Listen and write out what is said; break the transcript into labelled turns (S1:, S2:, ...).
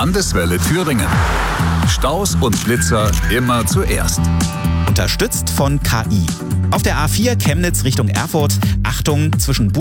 S1: Landeswelle Thüringen. Staus und Blitzer immer zuerst.
S2: Unterstützt von KI. Auf der A4 Chemnitz Richtung Erfurt. Achtung, zwischen